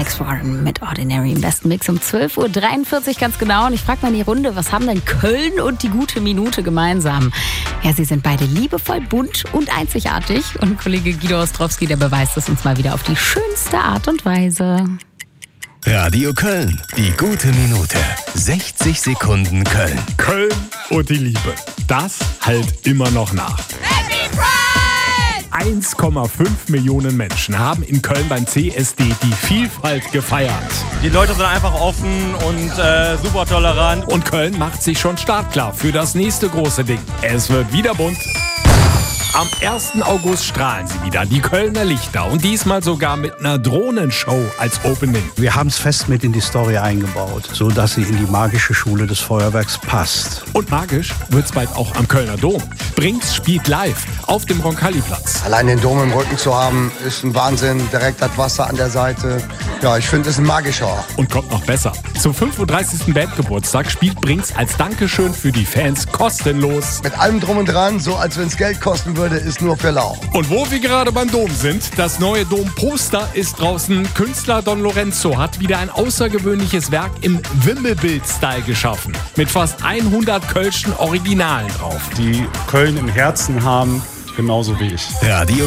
Alex Warren mit Ordinary im besten Mix um 12.43 Uhr ganz genau. Und ich frage mal in die Runde, was haben denn Köln und die gute Minute gemeinsam? Ja, sie sind beide liebevoll, bunt und einzigartig. Und Kollege Guido Ostrowski, der beweist es uns mal wieder auf die schönste Art und Weise. Radio Köln, die gute Minute. 60 Sekunden Köln. Köln und die Liebe. Das halt immer noch nach. 1,5 Millionen Menschen haben in Köln beim CSD die Vielfalt gefeiert. Die Leute sind einfach offen und super tolerant. Und Köln macht sich schon startklar für das nächste große Ding. Es wird wieder bunt. Am 1. August strahlen sie wieder, die Kölner Lichter. Und diesmal sogar mit einer Drohnenshow als Opening. Wir haben es fest mit in die Story eingebaut, so dass sie in die magische Schule des Feuerwerks passt. Und magisch wird's bald auch am Kölner Dom. Brinks spielt live auf dem Roncalli-Platz. Allein den Dom im Rücken zu haben, ist ein Wahnsinn. Direkt das Wasser an der Seite. Ja, ich finde, es ist ein magischer Ort. Und kommt noch besser. Zum 35. Bandgeburtstag spielt Brinks als Dankeschön für die Fans kostenlos. Mit allem drum und dran, so als wenn es Geld kosten würde, ist nur für lau. Und wo wir gerade beim Dom sind, das neue Dom-Poster ist draußen. Künstler Don Lorenzo hat wieder ein außergewöhnliches Werk im Wimmelbild-Style geschaffen. Mit fast 100 Kölschen Originalen drauf. Die Köln im Herzen haben, genauso wie ich. Radio